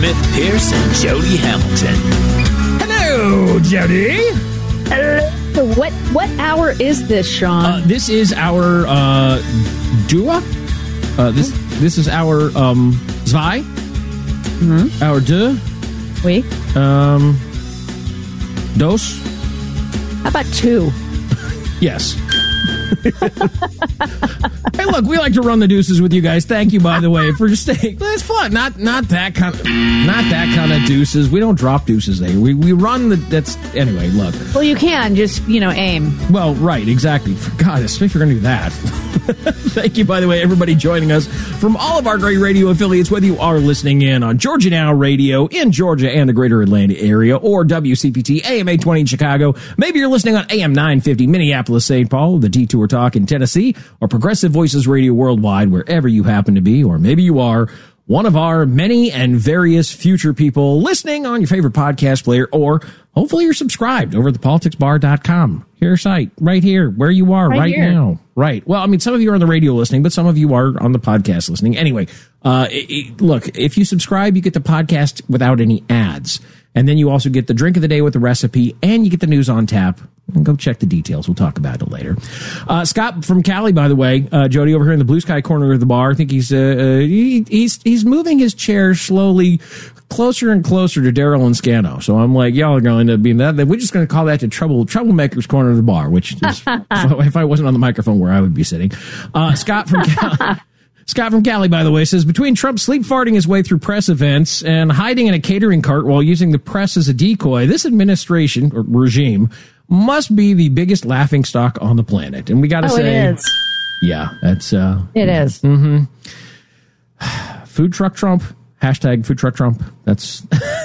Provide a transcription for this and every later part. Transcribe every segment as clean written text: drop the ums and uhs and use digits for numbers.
Smith, Pierce, and Jody Hamilton. Hello, Jody. So what hour is this, Sean? This is our Dua. This is our Zwei. Mm-hmm. Our deux. Oui. Dos. How about two? Yes. Hey, look, we like to run the deuces with you guys. Thank you, by the way, for staying. It's fun. Not that kind of deuces. We don't drop deuces there. We run the. That's anyway. Look. Well, you can just aim. Well, right, exactly. For God, if you're going to do that. Thank you, by the way, everybody joining us from all of our great radio affiliates, whether you are listening in on Georgia Now Radio in Georgia and the greater Atlanta area, or WCPT AM 820 in Chicago. Maybe you're listening on AM 950 Minneapolis, St. Paul, the Detour Talk in Tennessee, or Progressive Voices Radio worldwide, wherever you happen to be, or maybe you are one of our many and various future people listening on your favorite podcast player, or hopefully you're subscribed over at thepoliticsbar.com. Your site, right here, where you are right now. Right. Well, I mean, some of you are on the radio listening, but some of you are on the podcast listening. Anyway, look, if you subscribe, you get the podcast without any ads. And then you also get the drink of the day with the recipe, and you get the news on tap. And go check the details. We'll talk about it later. Scott from Cali, by the way, Jody over here in the blue sky corner of the bar. I think he's moving his chair slowly closer and closer to Daryl and Scano. So I'm like, y'all are going to be in that. We're just going to call that the Troublemakers corner of the bar, which is, if I wasn't on the microphone where I would be sitting. Scott from Cali. Scott from Cali, by the way, says, between Trump sleep farting his way through press events and hiding in a catering cart while using the press as a decoy, this administration or regime must be the biggest laughingstock on the planet. And we got to say, it is. Yeah, that's it is. Mm-hmm. Food truck Trump. Hashtag food truck Trump. That's.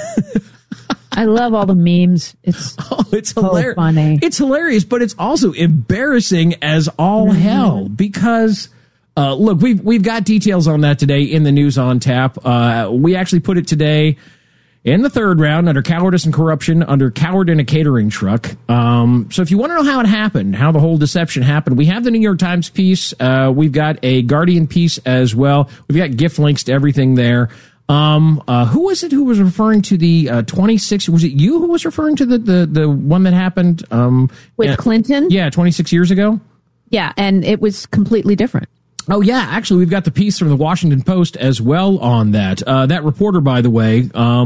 I love all the memes. It's hilarious. Funny. It's hilarious, but it's also embarrassing as all hell because. Look, we've got details on that today in the news on tap. We actually put it today in the third round under cowardice and corruption, under coward in a catering truck. So if you want to know how it happened, how the whole deception happened, we have the New York Times piece. We've got a Guardian piece as well. We've got gift links to everything there. Who was it who was referring to the 26? Was it you who was referring to the one that happened with Clinton? Yeah, 26 years ago. Yeah, and it was completely different. Oh, yeah. Actually, we've got the piece from the Washington Post as well on that. That reporter, by the way,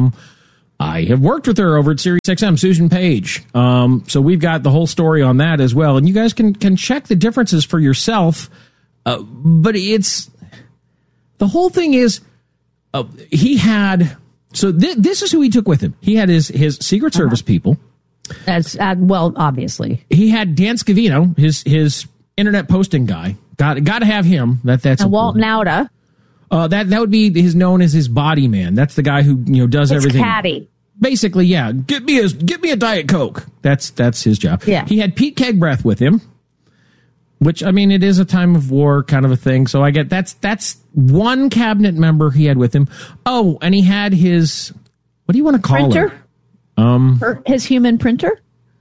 I have worked with her over at SiriusXM, Susan Page. So we've got the whole story on that as well. And you guys can check the differences for yourself. But it's the whole thing is he had. So this is who he took with him. He had his Secret Service people. As well, obviously. He had Dan Scavino, his internet posting guy. Got to have him. That's and Walt Nauta. That would be known as his body man. That's the guy who does everything. Caddy. Basically, yeah. Get me a Diet Coke. That's his job. Yeah. He had Pete Kegbreath with him, which I mean it is a time of war kind of a thing. So I get that's one cabinet member he had with him. Oh, and he had his what do you want to call printer? His human printer.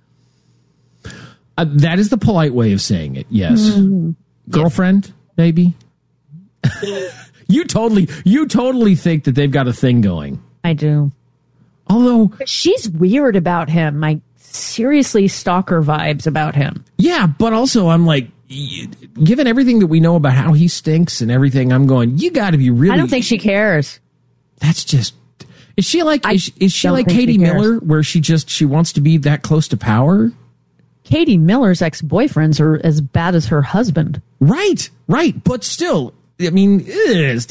That is the polite way of saying it. Yes. Mm-hmm. Girlfriend, maybe. You totally think that they've got a thing going. I do. Although she's weird about him. Like seriously stalker vibes about him. Yeah, but also I'm like, given everything that we know about how he stinks and everything, I'm going, you got to be really. I don't think she cares. That's just. Is she like is she like Katie Miller, where she wants to be that close to power? Katie Miller's ex-boyfriends are as bad as her husband. Right. But still, I mean, it's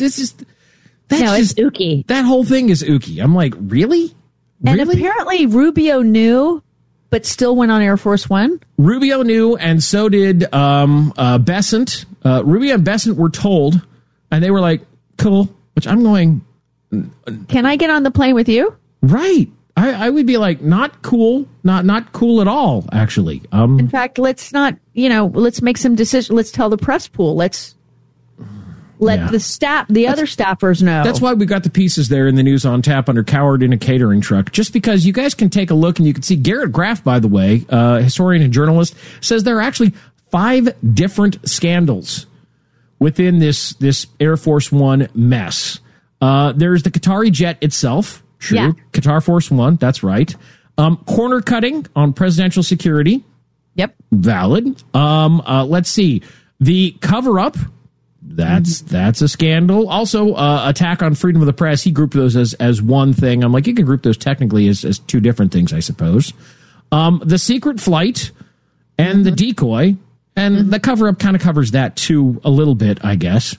ooky. That whole thing is ooky. I'm like, really? And apparently Rubio knew, but still went on Air Force One. Rubio knew, and so did Bessent. Rubio and Bessent were told, and they were like, cool, which I'm going... Can I get on the plane with you? Right. I would be like, not cool, not cool at all, actually. In fact, let's not, let's make some decisions. Let's tell the press pool. Let's let the other staffers know. That's why we got the pieces there in the news on tap under coward in a catering truck. Just because you guys can take a look and you can see Garrett Graff, by the way, historian and journalist, says there are actually 5 different scandals within this Air Force One mess. There's the Qatari jet itself, True. Yeah. Qatar Force One. That's right. Corner cutting on presidential security. Yep. Valid. Let's see. The cover up. That's a scandal. Also, attack on freedom of the press. He grouped those as one thing. I'm like, you can group those technically as two different things, I suppose. The secret flight and the decoy, and the cover up kind of covers that too a little bit, I guess.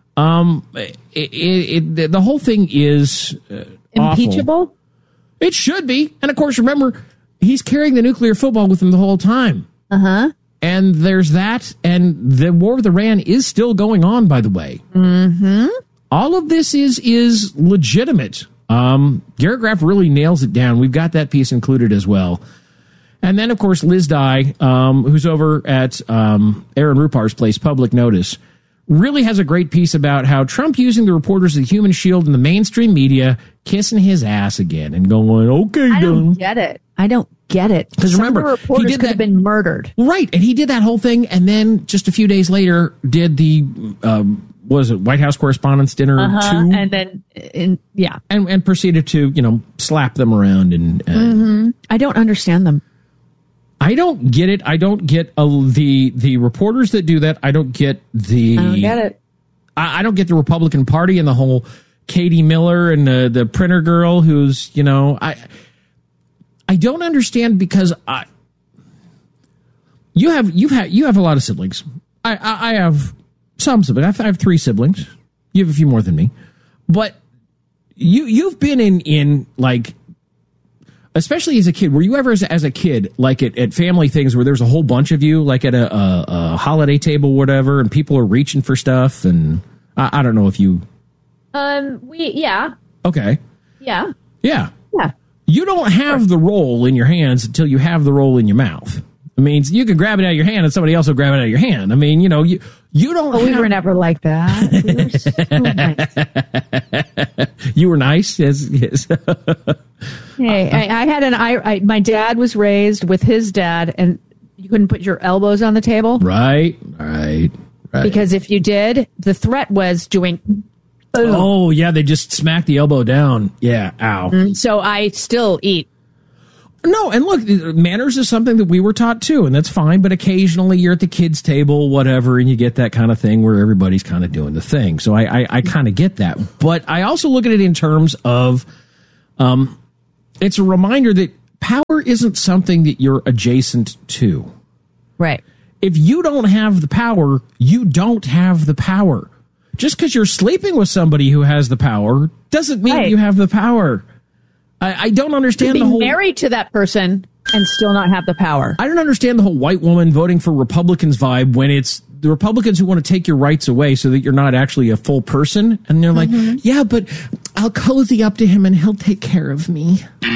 The whole thing is impeachable. Awful. It should be, and of course, remember, he's carrying the nuclear football with him the whole time. And there's that, and the war with Iran is still going on, by the way. All of this is legitimate. Garrett Graff really nails it down. We've got that piece included as well. And then, of course, Liz Dye, who's over at Aaron Rupar's place, Public Notice, really has a great piece about how Trump using the reporters as a human shield in the mainstream media, kissing his ass again and going, okay, I don't get it. Because remember, the reporters could have been murdered. Right. And he did that whole thing. And then just a few days later did the, White House Correspondents' Dinner 2? And then, And proceeded to, slap them around. And I don't understand them. I don't get it. I don't get the reporters that do that. I don't get I don't get it. I don't get the Republican Party and the whole Katie Miller and the printer girl who's, I don't understand because you have a lot of siblings. I have some siblings. I have 3 siblings. You have a few more than me, but you've been in like, especially as a kid. Were you ever as a kid like at family things where there's a whole bunch of you like at a holiday table, whatever, and people are reaching for stuff? And I don't know if you. Yeah. Okay. Yeah. Yeah. Yeah. You don't have the roll in your hands until you have the roll in your mouth. I mean, you can grab it out of your hand and somebody else will grab it out of your hand. I mean, you don't. We were never like that. We were so nice. You were nice? Yes. Hey, I had my dad was raised with his dad, and you couldn't put your elbows on the table. Right. Because if you did, the threat was doing boom. Oh, yeah, they just smack the elbow down. Yeah, ow. So I still eat. No, and look, manners is something that we were taught too, and that's fine, but occasionally you're at the kids' table, whatever, and you get that kind of thing where everybody's kind of doing the thing. So I kind of get that. But I also look at it in terms of it's a reminder that power isn't something that you're adjacent to. Right. If you don't have the power, you don't have the power. Just because you're sleeping with somebody who has the power doesn't mean you have the power. I don't understand the whole... married to that person and still not have the power. I don't understand the whole white woman voting for Republicans vibe when it's the Republicans who want to take your rights away so that you're not actually a full person. And they're like, yeah, but I'll cozy up to him and he'll take care of me.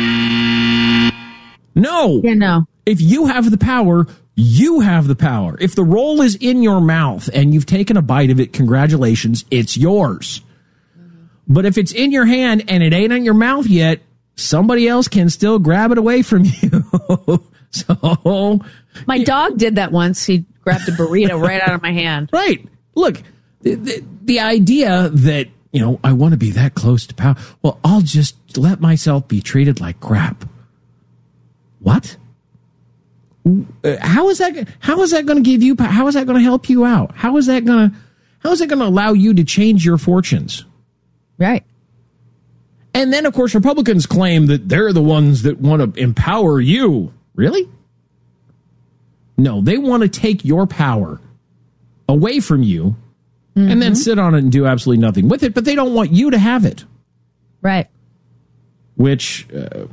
No. Yeah, no. If you have the power, you have the power. If the roll is in your mouth and you've taken a bite of it, congratulations, it's yours. But if it's in your hand and it ain't in your mouth yet, somebody else can still grab it away from you. So my dog did that once. He grabbed a burrito right out of my hand. Right. Look, the idea that, I want to be that close to power. Well, I'll just let myself be treated like crap. What? How is that going to give you, how is that going to help you out? How is that going to allow you to change your fortunes? Right. And then, of course, Republicans claim that they're the ones that want to empower you. Really? No, they want to take your power away from you and then sit on it and do absolutely nothing with it, but they don't want you to have it. Right. Which,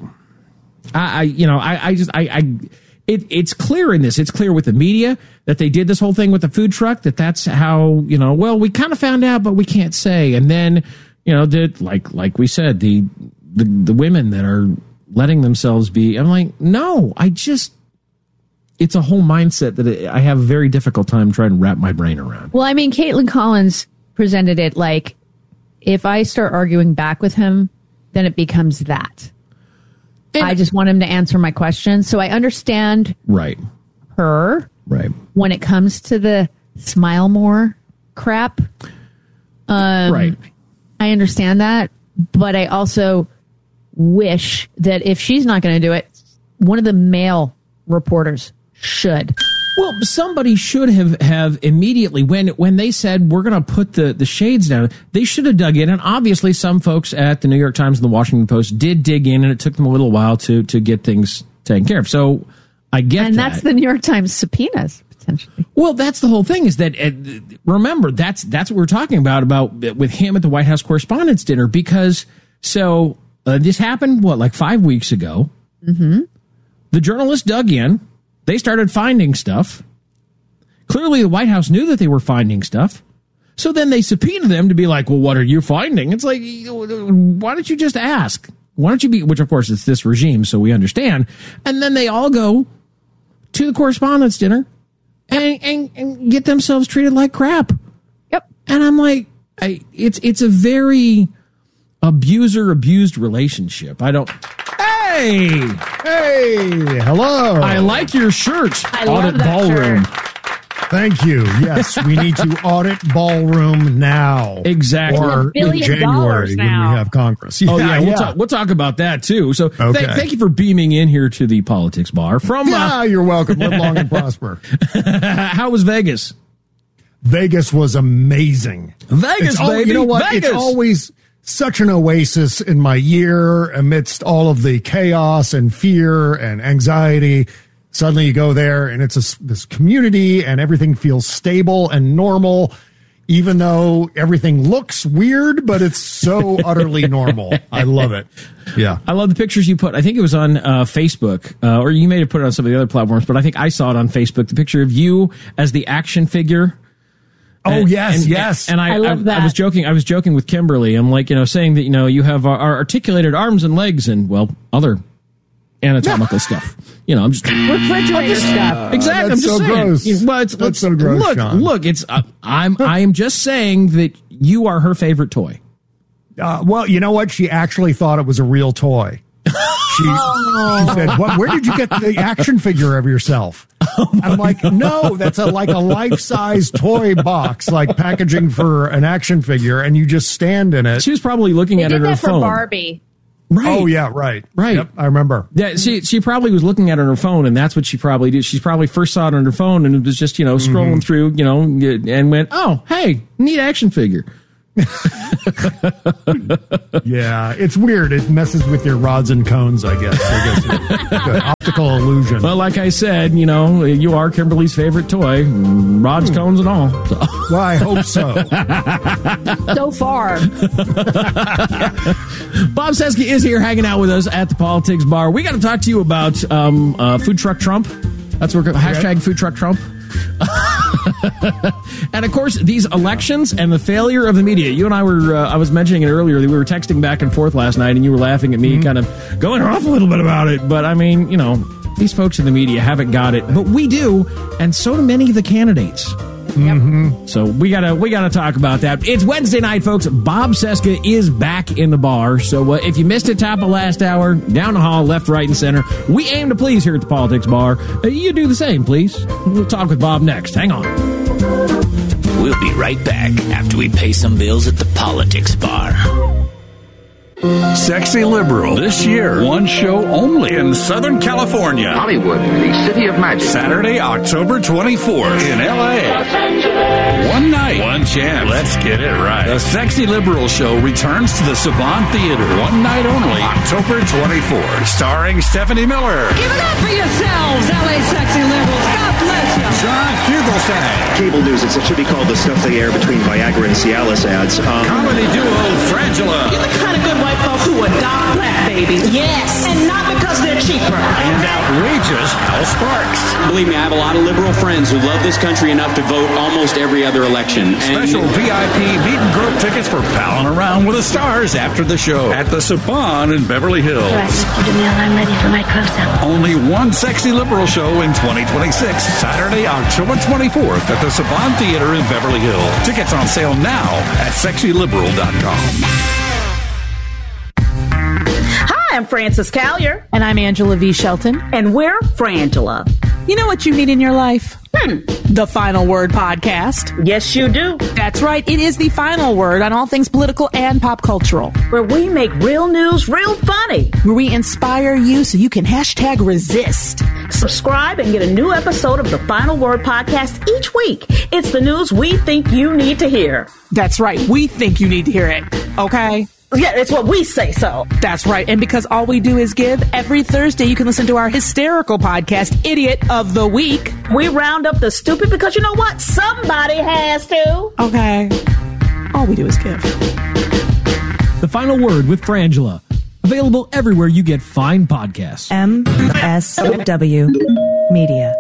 it's clear in this. It's clear with the media that they did this whole thing with the food truck, that's how, well, we kind of found out, but we can't say. And then, like we said, the women that are letting themselves be, I'm like, no, it's a whole mindset that I have a very difficult time trying to wrap my brain around. Well, I mean, Caitlin Collins presented it like, if I start arguing back with him, then it becomes that. And I just want him to answer my questions. So I understand her when it comes to the smile more crap. Right. I understand that, but I also wish that if she's not going to do it, one of the male reporters should. Well, somebody should have immediately, when they said we're going to put the shades down, they should have dug in. And obviously some folks at the New York Times and the Washington Post did dig in, and it took them a little while to get things taken care of. So I get that. And that's the New York Times subpoenas, potentially. Well, that's the whole thing, is that, remember, that's what we're talking about with him at the White House Correspondents' Dinner, because this happened, like 5 weeks ago. Mm-hmm. The journalists dug in. They started finding stuff. Clearly, the White House knew that they were finding stuff. So then they subpoenaed them to be like, well, what are you finding? It's like, why don't you just ask? Why don't you be, which of course it's this regime, so we understand. And then they all go to the Correspondents' Dinner and get themselves treated like crap. Yep. And I'm like, it's a very abuser-abused relationship. Hey, hello. I like your shirt. I love that Ballroom. shirt. Thank you. Yes, we need to audit Ballroom now. Exactly. Or in January when we have Congress. We'll talk about that too. So thank you for beaming in here to the Politics Bar. You're welcome. Live long and prosper. How was Vegas? Vegas was amazing. Baby. You know what? Vegas. It's always such an oasis in my year amidst all of the chaos and fear and anxiety. Suddenly you go there and it's this community and everything feels stable and normal, even though everything looks weird, but it's so utterly normal. I love it. Yeah. I love the pictures you put. I think it was on Facebook, or you may have put it on some of the other platforms, but I think I saw it on Facebook, the picture of you as the action figure. Yes. And I love that. I was joking with Kimberly. I'm like, saying that, you have our articulated arms and legs and, other anatomical stuff. I'm just refrigerator stuff. Exactly. That's I'm just so saying. gross. That's so gross, Sean. Look, it's I am just saying that you are her favorite toy. Well, you know what? She actually thought it was a real toy. She said, where did you get the action figure of yourself? I'm like, no, that's like a life-size toy box, like packaging for an action figure, and you just stand in it. She was probably looking at it on her phone. For Barbie. Right. Oh, yeah, right. Yep, I remember. Yeah, she probably was looking at it on her phone, and that's what she probably did. She probably first saw it on her phone, and it was just, scrolling through, and went, oh, hey, neat action figure. Yeah, it's weird. It messes with your rods and cones, I guess. Good. Optical illusion. Well, like I said, you are Kimberly's favorite toy, rods, cones, and all. So. Well, I hope so. So far. Bob Cesca is here hanging out with us at the Politics Bar. We got to talk to you about Food Truck Trump. That's where hashtag Food Truck Trump. And of course, these elections and the failure of the media. You and I were, I was mentioning it earlier, that we were texting back and forth last night, and you were laughing at me, kind of going off a little bit about it. But I mean, these folks in the media haven't got it, but we do, and so do many of the candidates. Mm-hmm. So we gotta talk about that. It's Wednesday night, folks. Bob Cesca is back in the bar. So if you missed it, top of last hour, down the hall, left, right, and center. We aim to please here at the Politics Bar. You do the same, please. We'll talk with Bob next. Hang on. We'll be right back after we pay some bills at the Politics Bar. Sexy Liberal. This year, one show only in Southern California. Hollywood, the city of magic. Saturday, October 24th in L.A. One night, one chance. Let's get it right. The Sexy Liberal show returns to the Saban Theater. One night only, October 24th. Starring Stephanie Miller. Give it up for yourselves, L.A. Sexy Liberals. God bless you. John Fugelsang. Cable news, it should be called the stuff they air between Viagra and Cialis ads. Comedy duo Frangela. You're the kind of good white folks who adopt black babies. Yes. And not because they're cheaper. And outrageous Hal Sparks. Believe me, I have a lot of liberal friends who love this country enough to vote almost every other election. Special VIP meet and group tickets for palling around with the stars after the show at the Saban in Beverly Hills. I'm ready for my close-up. Only one Sexy Liberal show in 2026. Saturday, October 24th at the Saban Theater in Beverly Hills. Tickets on sale now at sexyliberal.com. Hi, I'm Frances Callier. And I'm Angela V. Shelton. And we're Frangela. You know what you need in your life? The Final Word podcast. Yes, you do. That's right. It is the final word on all things political and pop cultural. Where we make real news real funny. where we inspire you so you can hashtag resist. Subscribe and get a new episode of the Final Word podcast each week. It's the news we think you need to hear. That's right. We think you need to hear it. Okay? Yeah, it's what we say so. That's right. And because all we do is give, every Thursday you can listen to our hysterical podcast, Idiot of the Week. We round up the stupid because you know what? Somebody has to. Okay. All we do is give. The Final Word with Frangela. Available everywhere you get fine podcasts. MSW Media.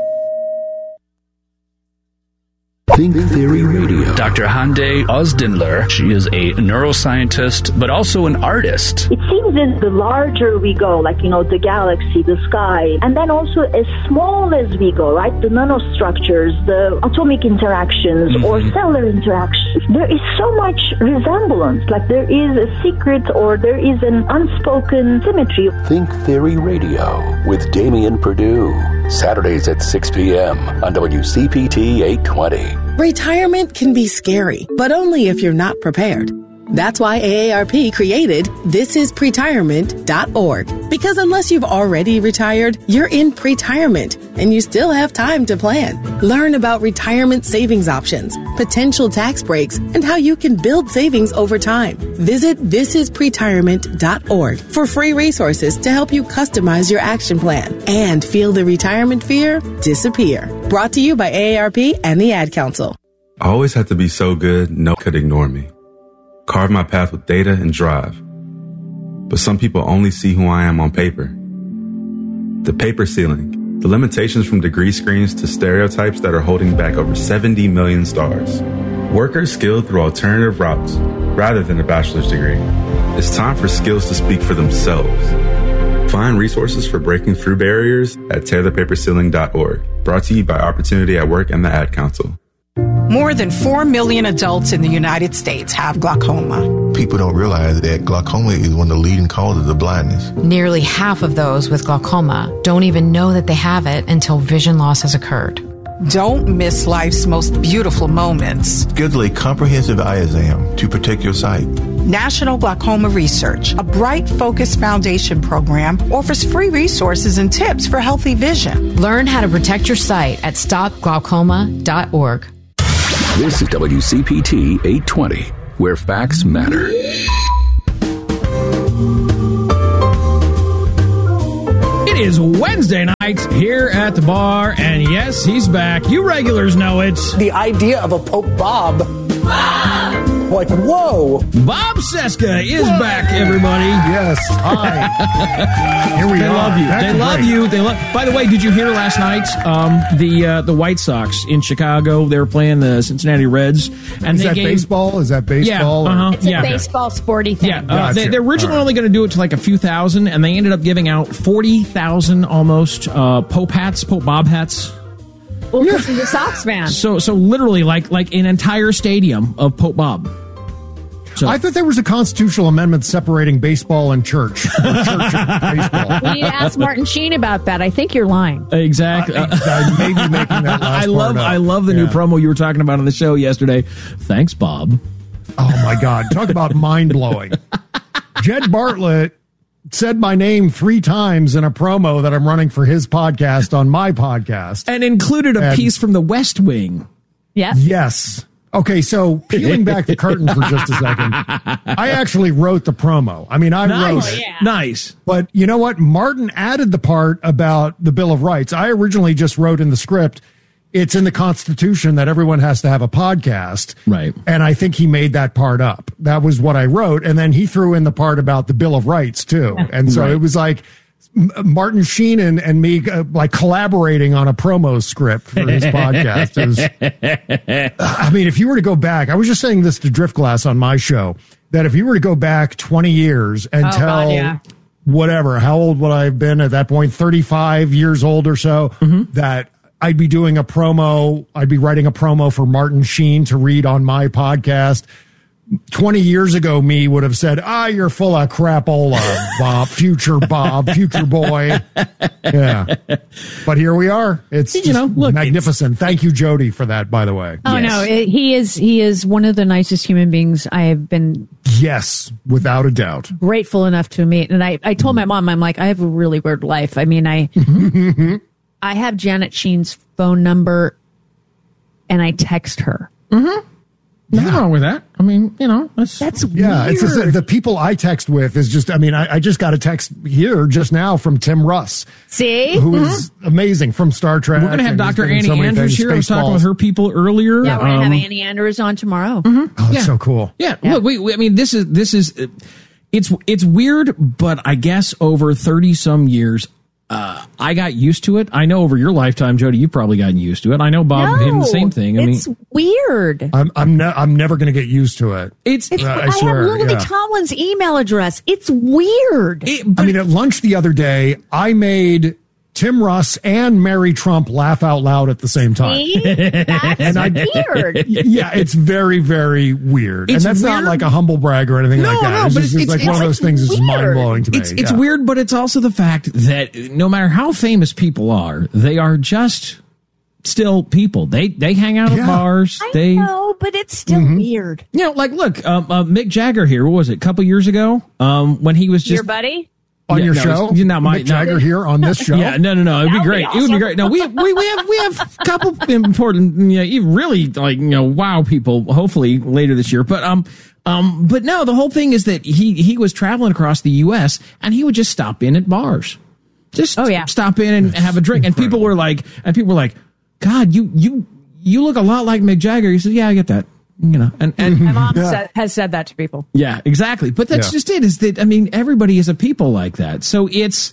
Think Theory Radio. Dr. Hande Ozdinler, she is a neuroscientist, but also an artist. It seems that the larger we go, like, the galaxy, the sky, and then also as small as we go, right? The nanostructures, the atomic interactions or cellular interactions, there is so much resemblance. Like there is a secret or there is an unspoken symmetry. Think Theory Radio with Damian Perdue. Saturdays at 6 p.m. on WCPT 820. Retirement can be scary, but only if you're not prepared. That's why AARP created thisispretirement.org. Because unless you've already retired, you're in pretirement and you still have time to plan. Learn about retirement savings options, potential tax breaks, and how you can build savings over time. Visit thisispretirement.org for free resources to help you customize your action plan and feel the retirement fear disappear. Brought to you by AARP and the Ad Council. I always had to be so good, no one could ignore me. Carve my path with data and drive. But some people only see who I am on paper. The paper ceiling, the limitations from degree screens to stereotypes that are holding back over 70 million stars. Workers skilled through alternative routes rather than a bachelor's degree. It's time for skills to speak for themselves. Find resources for breaking through barriers at tearthepaperceiling.org. Brought to you by Opportunity at Work and the Ad Council. More than 4 million adults in the United States have glaucoma. People don't realize that glaucoma is one of the leading causes of blindness. Nearly half of those with glaucoma don't even know that they have it until vision loss has occurred. Don't miss life's most beautiful moments. Schedule a comprehensive eye exam to protect your sight. National Glaucoma Research, a Bright Focus Foundation program, offers free resources and tips for healthy vision. Learn how to protect your sight at stopglaucoma.org. This is WCPT 820, where facts matter. It is Wednesday night here at the bar, and yes, he's back. You regulars know it. The idea of a Pope Bob. Like, whoa. Bob Cesca is back, everybody. Yes. Hi. Here we they are. Love you. That's they love great. you. They love. By the way, did you hear last night the White Sox in Chicago? They were playing the Cincinnati Reds, and Is they that gave, baseball? Is that baseball? Yeah, It's a baseball sporty thing. Yeah, Gotcha. they originally only going to do it to like a few thousand, and they ended up giving out 40,000 almost Pope hats, Pope Bob hats. Well, because he's a Sox fan. So literally like an entire stadium of Pope Bob. So, I thought there was a constitutional amendment separating baseball and church. Or church and baseball. We need to ask Martin Sheen about that. I think you're lying. Exactly. I may be making that last I love the new promo you were talking about on the show yesterday. Thanks, Bob. Oh my God! Talk about mind blowing. Jed Bartlett said my name 3 times in a promo that I'm running for his podcast on my podcast, and included a piece from The West Wing. Yeah. Yes. Okay, so peeling back the curtain for just a second, I actually wrote the promo. I mean, wrote it. Nice. But you know what? Martin added the part about the Bill of Rights. I originally just wrote in the script, it's in the Constitution that everyone has to have a podcast. Right. And I think he made that part up. That was what I wrote. And then he threw in the part about the Bill of Rights, too. And so it was like Martin Sheen and me like collaborating on a promo script for his podcast. I mean, if you were to go back, I was just saying this to Driftglass on my show, that if you were to go back 20 years and whatever, how old would I have been at that point? 35 years old or so, that I'd be doing a promo. I'd be writing a promo for Martin Sheen to read on my podcast. 20 years ago, me would have said, you're full of crapola, Bob, future boy. Yeah. But here we are. It's magnificent. Thank you, Jody, for that, by the way. Oh, no, he is one of the nicest human beings I have been. Yes, without a doubt. Grateful enough to meet. And I told my mom, I'm like, I have a really weird life. I mean, I have Janet Sheen's phone number and I text her. Mm-hmm. Nothing wrong with that. I mean, that's weird. It's just, the people I text with is just, I just got a text here just now from Tim Russ. See? Who is amazing from Star Trek. We're going to have Dr. Annie Andrews here. I was talking with her people earlier. Yeah, we're going to have Annie Andrews on tomorrow. Mm-hmm. Oh, that's so cool. Yeah. Look, this is, it's weird, but I guess over 30 some years, I got used to it. I know over your lifetime, Jody, you've probably gotten used to it. I know Bob did the same thing. It's weird. I'm never going to get used to it. I swear, have Lily Tomlin's email address. It's weird. At lunch the other day, I made Tim Russ and Mary Trump laugh out loud at the same time. That's weird. Yeah, it's very, very weird. And that's not like a humble brag or anything like that. It's just like one of those things that's mind-blowing to me. It's weird, but it's also the fact that no matter how famous people are, they are just still people. They hang out at bars. I know, but it's still weird. Look, Mick Jagger here, what was it, a couple years ago? When he was just... Your buddy? On your show? Mick Jagger here on this show? Yeah, no. It'd be great. Awesome. It would be great. No, we have a couple important, really wow people. Hopefully later this year. But no, the whole thing is that he was traveling across the U.S. and he would just stop in at bars, just stop in and have a drink. And people were like, God, you look a lot like Mick Jagger. He said, yeah, I get that. And my mom has said that to people. Yeah, exactly. But that's just it, is that, everybody is a people like that. So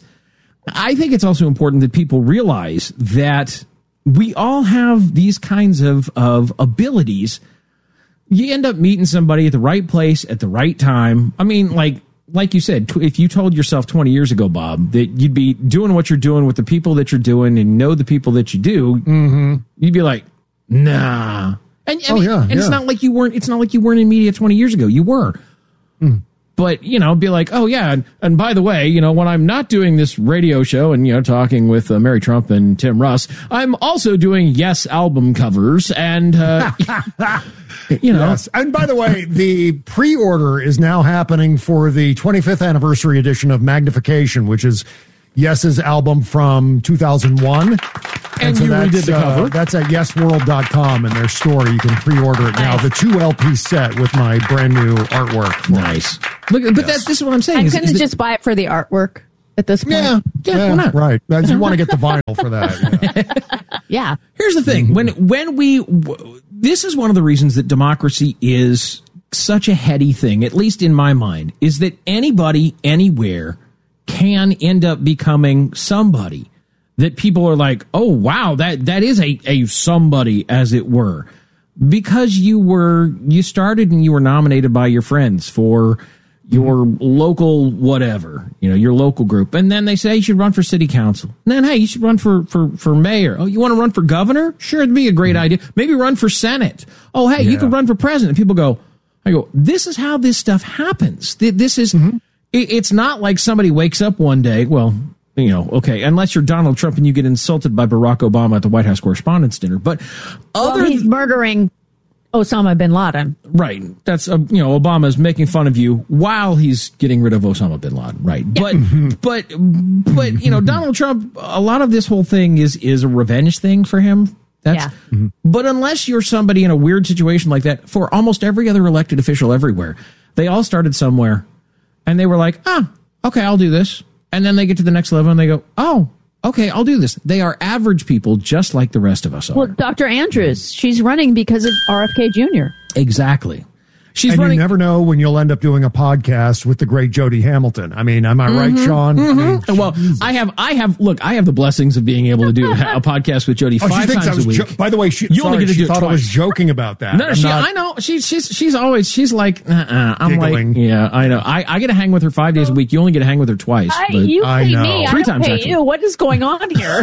I think it's also important that people realize that we all have these kinds of abilities. You end up meeting somebody at the right place at the right time. Like you said, if you told yourself 20 years ago, Bob, that you'd be doing what you're doing with the people that you're doing and know the people that you do, you'd be like, nah. And it's not like you weren't. It's not like you weren't in media 20 years ago. You were, but be like, oh yeah, and by the way, when I'm not doing this radio show and talking with Mary Trump and Tim Russ, I'm also doing Yes album covers and Yes. And by the way, the pre-order is now happening for the 25th anniversary edition of Magnification, which is Yes's album from 2001. And so you redid the cover. That's at yesworld.com in their store. You can pre-order it now. The 2 LP set with my brand new artwork. Nice. Look, but this is what I'm saying. I couldn't just buy it for the artwork at this point. Yeah, why not? Right. You want to get the vinyl for that. Yeah. Here's the thing. This is one of the reasons that democracy is such a heady thing, at least in my mind, is that anybody, anywhere can end up becoming somebody that people are like, oh, wow, that is a somebody, as it were, because you started and you were nominated by your friends for your local whatever, your local group. And then they say you should run for city council. And then, hey, you should run for mayor. Oh, you want to run for governor? Sure, it'd be a great idea. Maybe run for Senate. Oh, hey, you could run for president. And people I go, this is how this stuff happens. This is, it's not like somebody wakes up one day, okay, unless you're Donald Trump and you get insulted by Barack Obama at the White House Correspondents' Dinner. But he's murdering Osama bin Laden. Right. That's, Obama's making fun of you while he's getting rid of Osama bin Laden. Right. Yeah. But Donald Trump, a lot of this whole thing is a revenge thing for him. But unless you're somebody in a weird situation like that, for almost every other elected official everywhere, they all started somewhere and they were like, okay, I'll do this. And then they get to the next level and they go, oh, okay, I'll do this. They are average people just like the rest of us are. Well, Dr. Andrews, she's running because of RFK Jr. Exactly. You never know when you'll end up doing a podcast with the great Jody Hamilton. Am I right, Sean? Well, I have the blessings of being able to do a podcast with Jody 5 times a week. By the way, she thought I was joking about that. No, I know. She's like, I'm giggling. Like, yeah, I know. I get to hang with her 5 days a week. You only get to hang with her twice. You pay me. 3 times pay actually. You. What is going on here?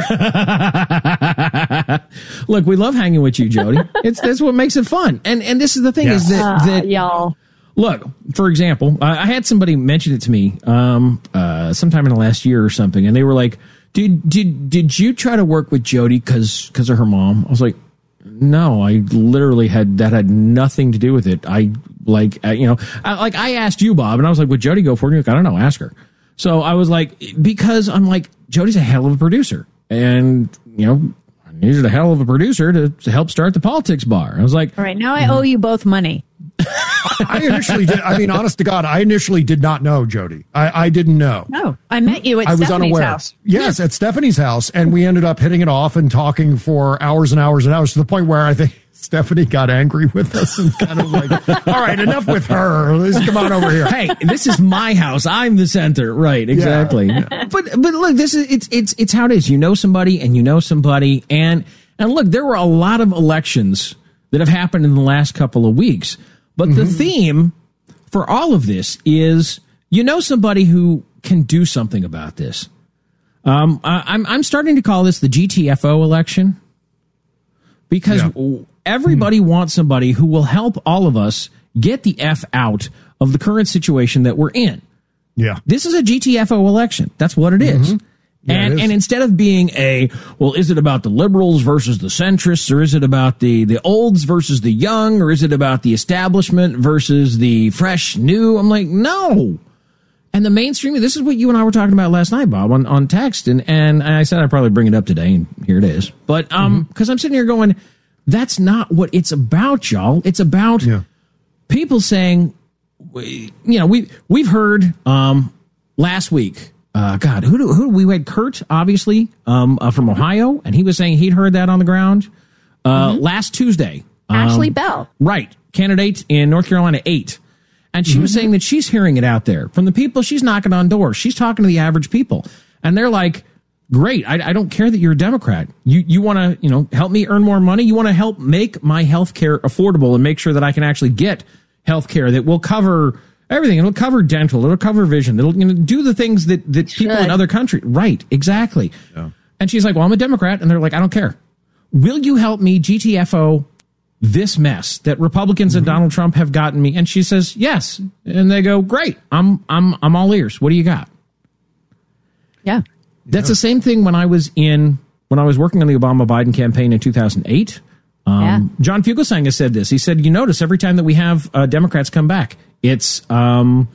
Look, we love hanging with you, Jody. That's what makes it fun. And this is the thing is that y'all. Look, for example, I had somebody mention it to me sometime in the last year or something, and they were like, Did you try to work with Jody because of her mom? I was like, no, I literally had nothing to do with it. I asked you, Bob, and I was like, would Jody go for it? And you're like, I don't know, ask her. So I was like, because I'm like, Jody's a hell of a producer, and I needed a hell of a producer to help start the politics bar. I was like, all right, now I owe you both money. I initially did. I mean, honest to God, I initially did not know Jody. I didn't know. No, I met you at I was Stephanie's unaware. house. Yes, at Stephanie's house, and we ended up hitting it off and talking for hours and hours and hours to the point where I think Stephanie got angry with us and kind of like, all right, enough with her. Let's come on over here. Hey, this is my house. I'm the center. Right, exactly. Yeah. But look, this is it's how it is. You know somebody, and look, there were a lot of elections that have happened in the last couple of weeks. But the theme for all of this is, somebody who can do something about this. I'm starting to call this the GTFO election, because everybody wants somebody who will help all of us get the F out of the current situation that we're in. Yeah. This is a GTFO election. That's what it is. Yeah, and instead of being is it about the liberals versus the centrists, or is it about the olds versus the young, or is it about the establishment versus the fresh new? I'm like, no. And the mainstream, this is what you and I were talking about last night, Bob, on text. And I said I'd probably bring it up today, and here it is. But because I'm sitting here going, that's not what it's about, y'all. It's about people saying, we've heard last week, who we had? Kurt, obviously, from Ohio, and he was saying he'd heard that on the ground. Last Tuesday. Ashley Bell. Right. Candidate in North Carolina 8. And she was saying that she's hearing it out there from the people she's knocking on doors. She's talking to the average people. And they're like, great, I don't care that you're a Democrat. You want to, help me earn more money? You want to help make my health care affordable and make sure that I can actually get health care that will cover everything. It'll cover dental. It'll cover vision. It'll do the things that people in other countries. Right, exactly. Yeah. And she's like, well, I'm a Democrat. And they're like, I don't care. Will you help me GTFO this mess that Republicans and Donald Trump have gotten me? And she says, yes. And they go, great. I'm all ears. What do you got? Yeah. That's the same thing when I was working on the Obama-Biden campaign in 2008. John Fugelsang has said this. He said, you notice every time that we have Democrats come back, it's, Bill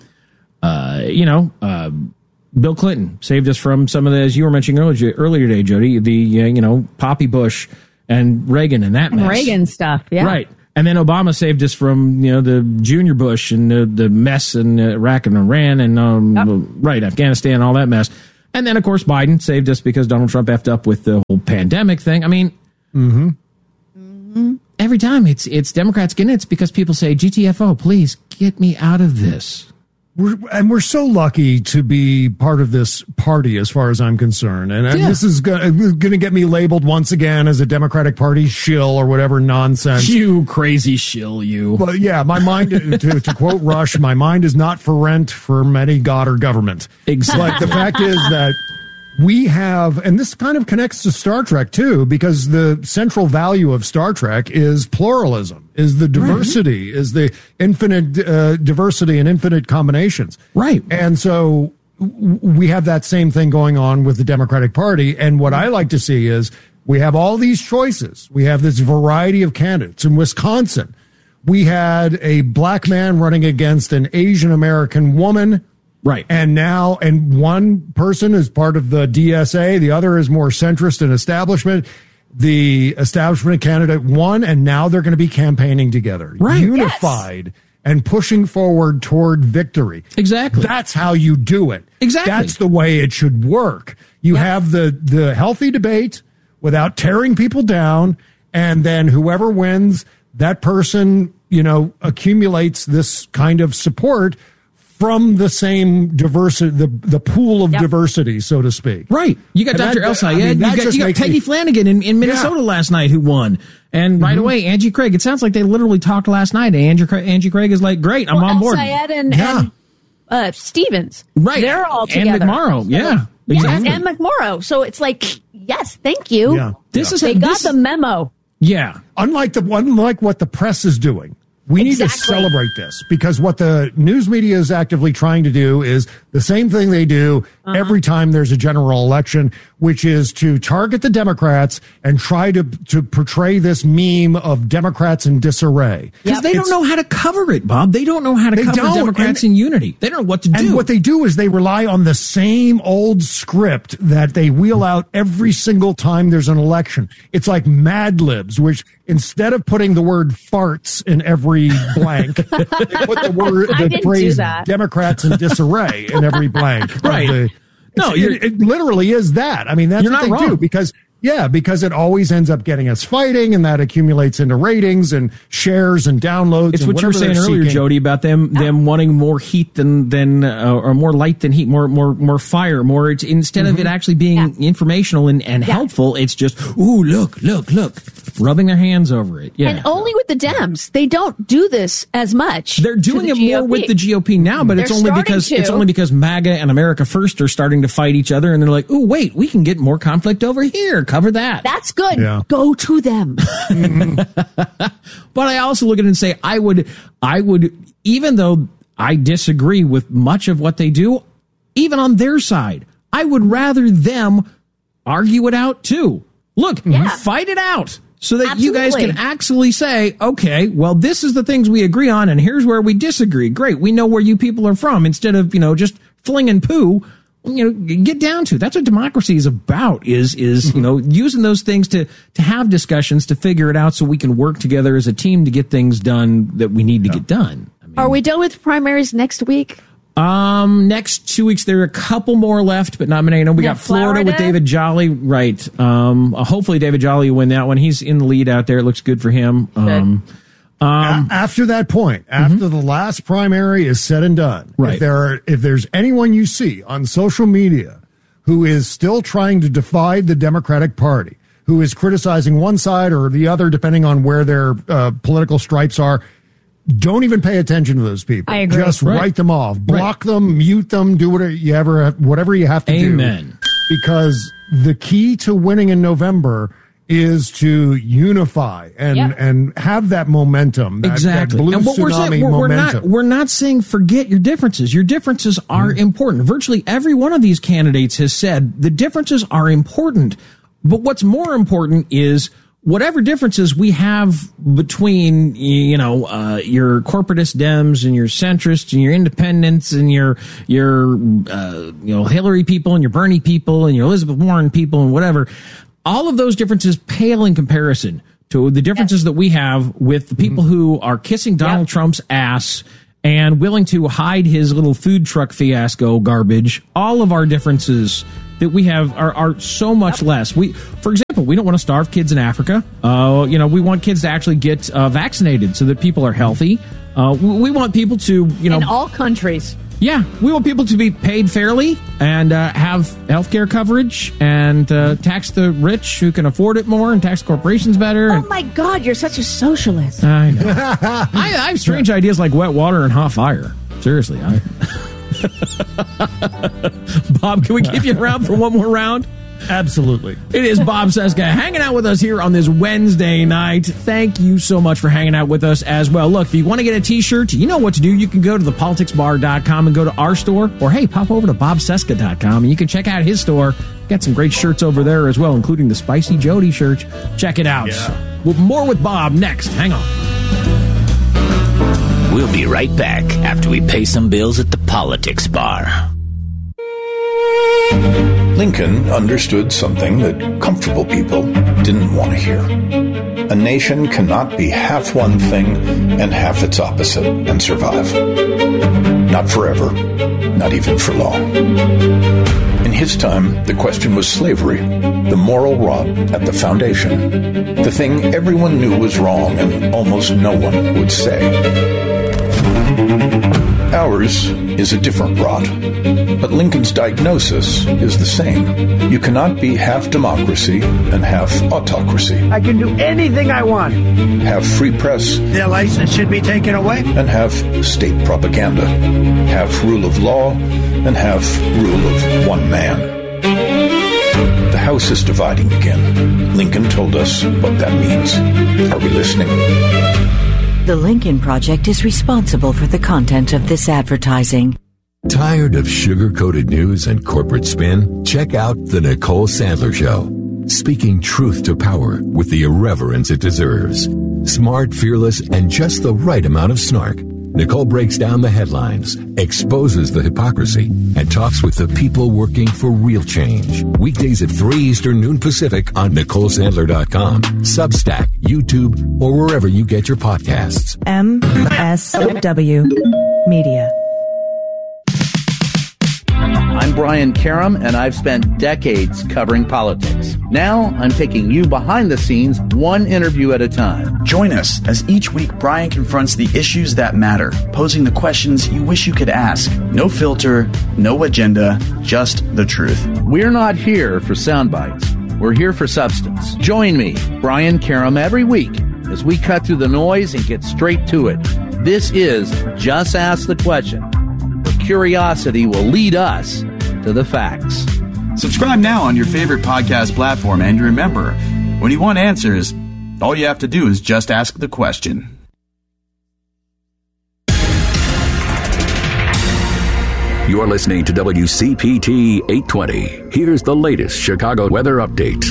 Clinton saved us from some of the, as you were mentioning earlier today, Jody, the, Poppy Bush and Reagan and that mess. Reagan stuff, yeah. Right. And then Obama saved us from, the Junior Bush and the mess in Iraq and Iran and, Afghanistan, all that mess. And then, of course, Biden saved us because Donald Trump effed up with the whole pandemic thing. I mean, every time it's Democrats getting it, it's because people say, GTFO, please get me out of this. We're so lucky to be part of this party, as far as I'm concerned. And this is going to get me labeled once again as a Democratic Party shill or whatever nonsense. You crazy shill, you. But yeah, my mind, to quote Rush, my mind is not for rent for many God or government. Exactly. But the fact is that we have, and this kind of connects to Star Trek too, because the central value of Star Trek is pluralism, is the diversity, is the infinite diversity and infinite combinations. Right. And so we have that same thing going on with the Democratic Party. And what I like to see is we have all these choices. We have this variety of candidates. In Wisconsin, we had a black man running against an Asian American woman. Right. And one person is part of the DSA. The other is more centrist and establishment. The establishment candidate won, and now they're going to be campaigning together. Right. Unified and pushing forward toward victory. Exactly. That's how you do it. Exactly. That's the way it should work. You have the healthy debate without tearing people down, and then whoever wins, that person, accumulates this kind of support from the same diversity, the pool of diversity, so to speak. Right. You got Dr. El-Sayed. You got Peggy Flanagan in Minnesota last night who won. And right away, Angie Craig. It sounds like they literally talked last night. And Angie Craig is like, great, I'm on board. El-Sayed and Stevens. Right. They're all together. And McMorrow. Yeah. Yes, and McMorrow. So it's like, yes, thank you. Yeah. They got the memo. Yeah. Unlike what the press is doing. We need to celebrate this, because what the news media is actively trying to do is the same thing they do every time there's a general election, which is to target the Democrats and try to portray this meme of Democrats in disarray. Because they don't know how to cover it, Bob. They don't know how to cover Democrats in unity. They don't know what to do. And what they do is they rely on the same old script that they wheel out every single time there's an election. It's like Mad Libs, which instead of putting the word farts in every blank, they put the phrase Democrats in disarray in every blank. Right. It literally is that. I mean, that's what they do, because it always ends up getting us fighting, and that accumulates into ratings and shares and downloads. It's what you were saying earlier, Jody, about them wanting more heat than or more light than heat, more fire, more. Instead of it actually being informational and helpful, it's just look, rubbing their hands over it. Yeah, and only with the Dems. They don't do this as much. They're doing it more with the GOP now, but it's only because MAGA and America First are starting to fight each other, and they're like, wait, we can get more conflict over here. Cover that. That's good. Yeah. Go to them. But I also look at it and say, I would, even though I disagree with much of what they do, even on their side, I would rather them argue it out too. Look, fight it out so that you guys can actually say, okay, well, this is the things we agree on, and here's where we disagree. Great. We know where you people are from, instead of, just flinging poo. Get down to. That's what democracy is about, is using those things to have discussions, to figure it out, so we can work together as a team to get things done that we need to get done. I mean, are we done with primaries next week? Next 2 weeks, there are a couple more left, but not many. We got Florida with David Jolly, right? Hopefully David Jolly will win that one. He's in the lead out there. It looks good for him. After that point, after the last primary is said and done, right. if there's anyone you see on social media who is still trying to divide the Democratic Party, who is criticizing one side or the other, depending on where their political stripes are, don't even pay attention to those people. I agree. Just write them off, block them, mute them, do whatever you have to do. Amen. Because the key to winning in November is to unify and have that momentum. That blue and what tsunami momentum. We're not saying forget your differences. Your differences are important. Virtually every one of these candidates has said the differences are important. But what's more important is whatever differences we have between, your corporatist Dems and your centrists and your independents and your Hillary people and your Bernie people and your Elizabeth Warren people and whatever. All of those differences pale in comparison to the differences that we have with the people who are kissing Donald Trump's ass and willing to hide his little food truck fiasco garbage. All of our differences that we have are so much less. For example, we don't want to starve kids in Africa. We want kids to actually get vaccinated so that people are healthy. We want people to, in all countries. Yeah, we want people to be paid fairly and have health care coverage and tax the rich who can afford it more and tax corporations better. Oh, my God, you're such a socialist. I know. I have strange ideas like wet water and hot fire. Seriously. Bob, can we keep you around for one more round? Absolutely. It is Bob Cesca hanging out with us here on this Wednesday night. Thank you so much for hanging out with us as well. Look, if you want to get a t-shirt, you know what to do. You can go to thepoliticsbar.com and go to our store, or hey, pop over to bobcesca.com and you can check out his store. Got some great shirts over there as well, including the Spicy Jody shirt. Check it out. Yeah. More with Bob next. Hang on. We'll be right back after we pay some bills at the Politics Bar. Lincoln understood something that comfortable people didn't want to hear. A nation cannot be half one thing and half its opposite and survive. Not forever, not even for long. In his time, the question was slavery, the moral rod at the foundation, the thing everyone knew was wrong and almost no one would say. Ours is a different rod, but Lincoln's diagnosis is the same. You cannot be half democracy and half autocracy. I can do anything I want. Have free press. Their license should be taken away. And have state propaganda. Have rule of law and have rule of one man. The House is dividing again. Lincoln told us what that means. Are we listening? The Lincoln Project is responsible for the content of this advertising. Tired of sugar-coated news and corporate spin? Check out The Nicole Sandler Show. Speaking truth to power with the irreverence it deserves. Smart, fearless, and just the right amount of snark. Nicole breaks down the headlines, exposes the hypocrisy, and talks with the people working for real change. Weekdays at 3 Eastern, noon Pacific on NicoleSandler.com, Substack, YouTube, or wherever you get your podcasts. MSW Media. I'm Brian Karam, and I've spent decades covering politics. Now, I'm taking you behind the scenes, one interview at a time. Join us as each week Brian confronts the issues that matter, posing the questions you wish you could ask. No filter, no agenda, just the truth. We're not here for sound bites. We're here for substance. Join me, Brian Karam, every week as we cut through the noise and get straight to it. This is Just Ask the Question, where curiosity will lead us to the facts. Subscribe now on your favorite podcast platform, and remember, when you want answers, all you have to do is just ask the question. You're listening to WCPT 820. Here's the latest Chicago weather update.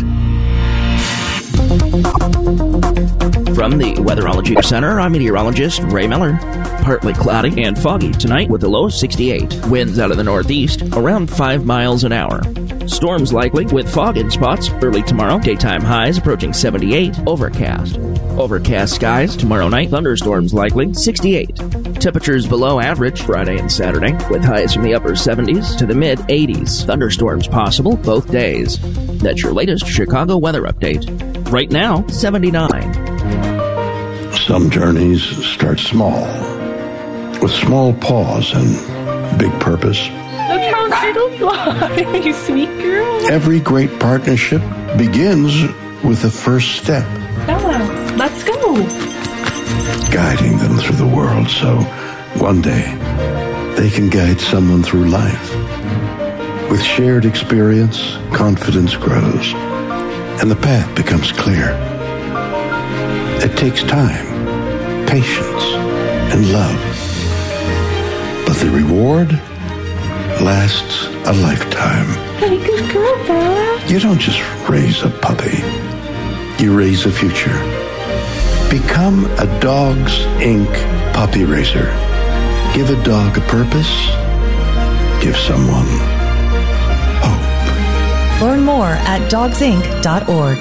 From the Weatherology Center, I'm meteorologist Ray Miller. Partly cloudy and foggy tonight with a low of 68. Winds out of the northeast around 5 miles an hour. Storms likely with fog in spots early tomorrow. Daytime highs approaching 78. Overcast. Overcast skies tomorrow night. Thunderstorms likely 68. Temperatures below average Friday and Saturday with highs from the upper 70s to the mid 80s. Thunderstorms possible both days. That's your latest Chicago weather update. Right now, 79. Some journeys start small, with small pause and big purpose. Look how little fly, you sweet girl. Every great partnership begins with the first step. Bella, let's go. Guiding them through the world so one day they can guide someone through life. With shared experience, confidence grows, and the path becomes clear. It takes time, patience, and love. But the reward lasts a lifetime. Hey, good girl, Bella. You don't just raise a puppy. You raise a future. Become a Dogs Inc. puppy raiser. Give a dog a purpose. Give someone hope. Learn more at dogsinc.org.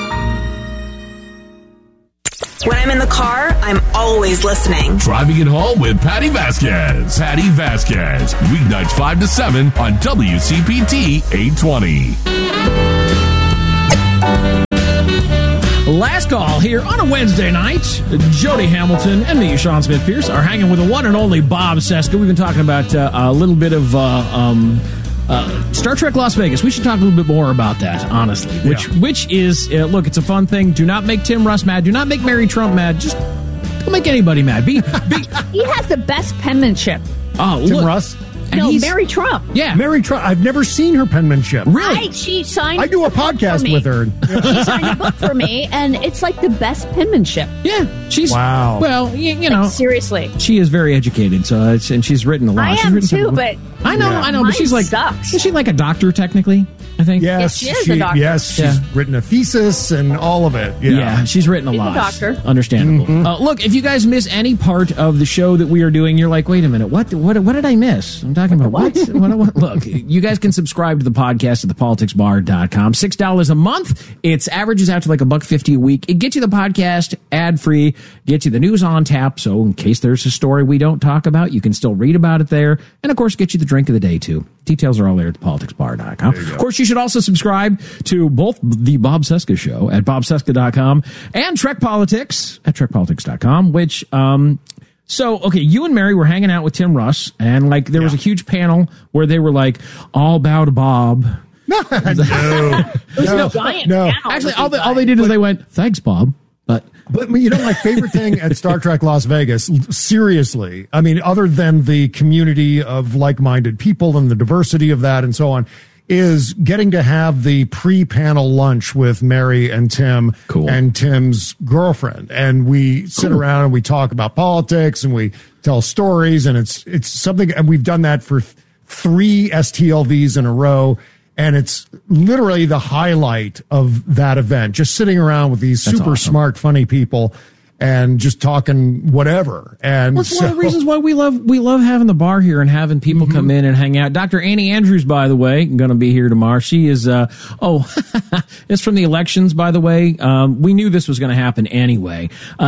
When I'm in the car, I'm always listening. Driving it home with Patty Vasquez. Patty Vasquez. Weeknights 5 to 7 on WCPT 820. Last call here on a Wednesday night. Jody Hamilton and me, Sean Smith-Pierce, are hanging with the one and only Bob Cesca. We've been talking about a little bit of Star Trek Las Vegas. We should talk a little bit more about that, honestly. Which is, look, it's a fun thing. Do not make Tim Russ mad. Do not make Mary Trump mad. Just don't make anybody mad. He has the best penmanship. Oh, Tim Russ? No, Mary Trump. Yeah. Mary Trump. I've never seen her penmanship. Really? She signed I do a podcast with her. She signed a book for me, and it's like the best penmanship. Yeah. She's, wow. Well, you know. Like, seriously. She is very educated, and she's written a lot. I am too, but I know, but she's like, sucks. Is she like a doctor technically? I think. Yes, she is a doctor. Yes, she's written a thesis and all of it. Yeah, she's written a lot. A doctor. Understandable. Mm-hmm. Look, if you guys miss any part of the show that we are doing, you're like, wait a minute, what did I miss? I'm talking about what? Look, you guys can subscribe to the podcast at thepoliticsbar.com. $6 a month. It averages out to like $1.50 a week. It gets you the podcast ad free, gets you the news on tap. So in case there's a story we don't talk about, you can still read about it there. And of course, get you the drink of the day too. Details are all there at thepoliticsbar.com. Of course, you should also subscribe to both the Bob Cesca Show at bobcesca.com and Trek Politics at trekpolitics.com, which, okay, you and Mary were hanging out with Tim Russ, and like there was a huge panel where they were like, all bow to Bob. No. Actually, all they did is they went, thanks, Bob. But you know, my favorite thing at Star Trek Las Vegas, seriously, I mean, other than the community of like-minded people and the diversity of that and so on, is getting to have the pre-panel lunch with Mary and Tim and Tim's girlfriend. And we sit around and we talk about politics and we tell stories, and it's something, and we've done that for 3 STLVs in a row. And it's literally the highlight of that event, just sitting around with these super smart, funny people and just talking whatever. And that's one of the reasons why we love having the bar here and having people come in and hang out. Dr. Annie Andrews, by the way, going to be here tomorrow. She is, it's from the elections, by the way. We knew this was going to happen anyway.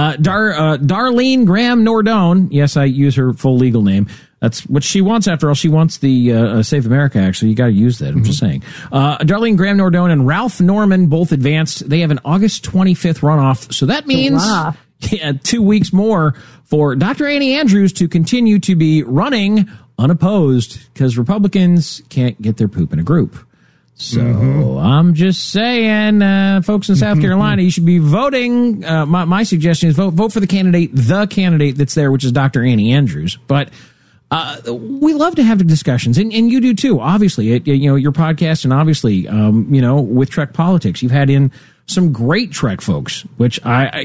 Darlene Graham Nordone. Yes, I use her full legal name. That's what she wants, after all. She wants the Save America, actually. You got to use that. I'm just saying. Darlene Graham Nordone and Ralph Norman both advanced. They have an August 25th runoff. So that means 2 weeks more for Dr. Annie Andrews to continue to be running unopposed, because Republicans can't get their poop in a group. So I'm just saying, folks in South Carolina, you should be voting. My suggestion is vote for the candidate that's there, which is Dr. Annie Andrews. But we love to have the discussions, and you do too. Obviously, your podcast, and obviously, with Trek Politics, you've had in some great Trek folks. Which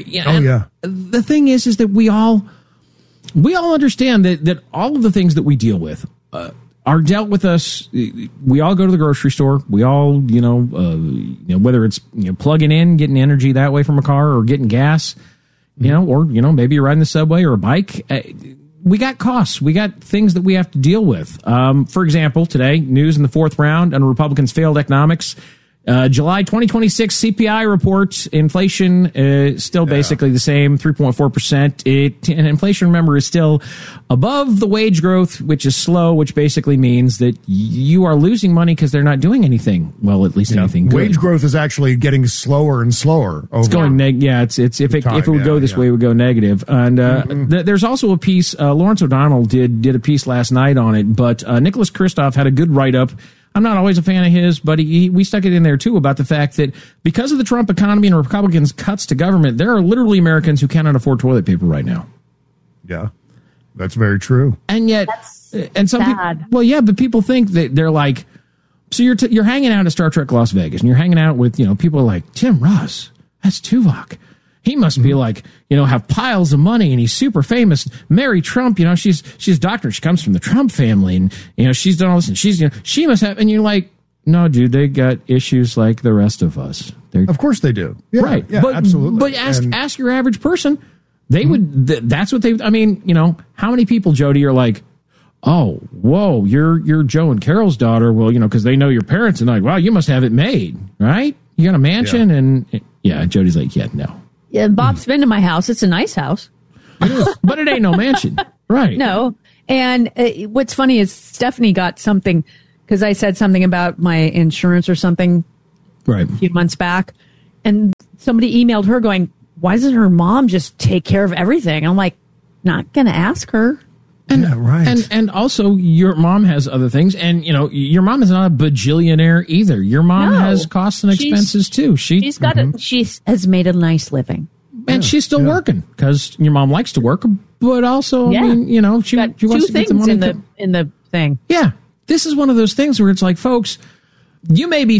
the thing is that we all understand that all of the things that we deal with are dealt with us. We all go to the grocery store. We all, whether it's plugging in, getting energy that way from a car, or getting gas, or maybe you're riding the subway or a bike. We got costs. We got things that we have to deal with. For example, today, news in the 4th round under Republicans' failed economics. July 2026 CPI report, inflation still basically the same, 3.4%. And inflation, remember, is still above the wage growth, which is slow, which basically means that you are losing money because they're not doing anything. Well, at least anything good. Wage growth is actually getting slower and slower. It's going if it would go this way, it would go negative. And there's also a piece, Lawrence O'Donnell did a piece last night on it, but Nicholas Kristof had a good write-up. I'm not always a fan of his, but we stuck it in there, too, about the fact that because of the Trump economy and Republicans' cuts to government, there are literally Americans who cannot afford toilet paper right now. Yeah, that's very true. And yet, some people, but people think that they're like, so you're hanging out at Star Trek Las Vegas, and you're hanging out with, people like Tim Russ. That's Tuvok. He must be like, have piles of money, and he's super famous. Mary Trump, she's a doctor. She comes from the Trump family, and, she's done all this, and she must have, and you're like, no, dude, they got issues like the rest of us. Of course they do. Yeah, right. Yeah, absolutely. But ask your average person. They would, that's what they, how many people, Jody, are like, oh, whoa, you're Joe and Carol's daughter. Well, because they know your parents, and like, wow, you must have it made, right? You got a mansion, and Jody's like, no. Yeah, Bob's been to my house. It's a nice house. But it ain't no mansion. Right. No. And what's funny is Stephanie got something, because I said something about my insurance or something a few months back. And somebody emailed her going, why doesn't her mom just take care of everything? And I'm like, not going to ask her. And also, your mom has other things, and your mom is not a bajillionaire either. Your mom has costs and expenses too. She has made a nice living, and she's still working because your mom likes to work. But also, she wants to get the money in the thing. Yeah, this is one of those things where it's like, folks, you may be